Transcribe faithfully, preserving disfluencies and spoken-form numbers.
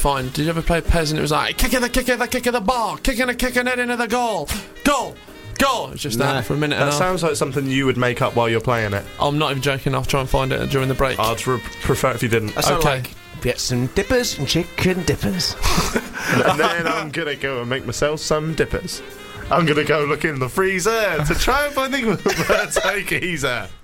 fine. Did you ever play Pez and it was like, kick of the kick of the kick of the ball, kicking a kicking it into the goal, goal, goal. It's just No. that for a minute and a That half. sounds like something you would make up while you're playing it. I'm not even joking, I'll try and find it during the break. I'd re- prefer if you didn't. That sounds Okay. like get some dippers and chicken dippers. And then I'm gonna go and make myself some dippers. I'm gonna go look in the freezer to try and find the Take Easer.